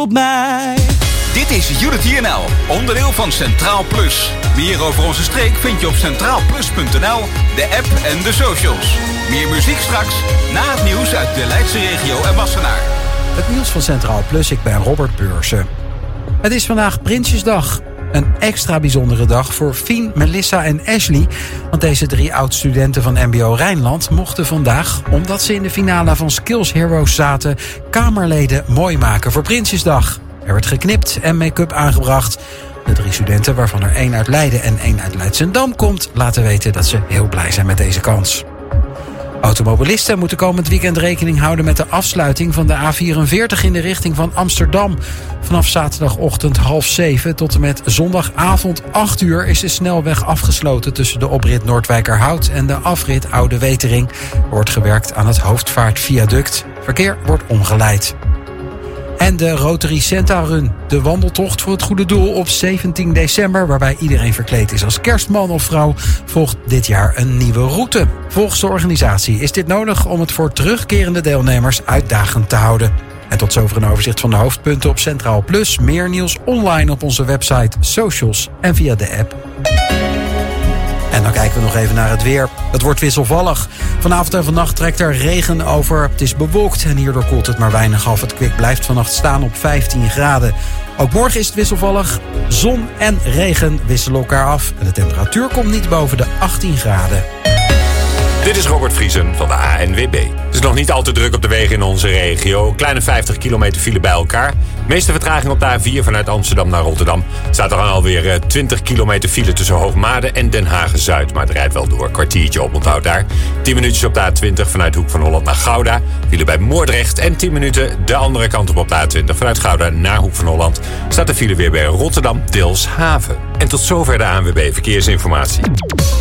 op mij. Dit is Unity NL, onderdeel van Centraal Plus. Meer over onze streek vind je op centraalplus.nl, de app en de socials. Meer muziek straks, na het nieuws uit de Leidse regio en Wassenaar. Het nieuws van Centraal Plus, ik ben Robert Beursen. Het is vandaag Prinsjesdag. Een extra bijzondere dag voor Fien, Melissa en Ashley. Want deze 3 oud-studenten van MBO Rijnland mochten vandaag, omdat ze in de finale van Skills Heroes zaten, Kamerleden mooi maken voor Prinsjesdag. Er werd geknipt en make-up aangebracht. De 3 studenten, waarvan er 1 uit Leiden en 1 uit Leidschendam komt, laten weten dat ze heel blij zijn met deze kans. Automobilisten moeten komend weekend rekening houden met de afsluiting van de A44 in de richting van Amsterdam. Vanaf zaterdagochtend 6:30 tot en met zondagavond 8 uur is de snelweg afgesloten tussen de oprit Noordwijkerhout en de afrit Oude Wetering. Er wordt gewerkt aan het Hoofdvaartviaduct. Verkeer wordt omgeleid. En de Rotary Santa Run, de wandeltocht voor het goede doel op 17 december... waarbij iedereen verkleed is als kerstman of vrouw... volgt dit jaar een nieuwe route. Volgens de organisatie is dit nodig om het voor terugkerende deelnemers uitdagend te houden. En tot zover een overzicht van de hoofdpunten op Centraal Plus. Meer nieuws online op onze website, socials en via de app. En dan kijken we nog even naar het weer. Het wordt wisselvallig. Vanavond en vannacht trekt er regen over. Het is bewolkt en hierdoor koelt het maar weinig af. Het kwik blijft vannacht staan op 15 graden. Ook morgen is het wisselvallig. Zon en regen wisselen elkaar af. En de temperatuur komt niet boven de 18 graden. Dit is Robert Vriesen van de ANWB. Het is nog niet al te druk op de wegen in onze regio. Kleine 50 kilometer file bij elkaar. De meeste vertraging op de A4 vanuit Amsterdam naar Rotterdam. Staat er alweer 20 kilometer file tussen Hoogmade en Den Haag-Zuid. Maar het rijdt wel door. Kwartiertje op onthoud daar. 10 minuutjes op de A20 vanuit Hoek van Holland naar Gouda. File bij Moordrecht. En 10 minuten de andere kant op de A20 vanuit Gouda naar Hoek van Holland. Staat de file weer bij Rotterdam-Delfshaven. En tot zover de ANWB Verkeersinformatie.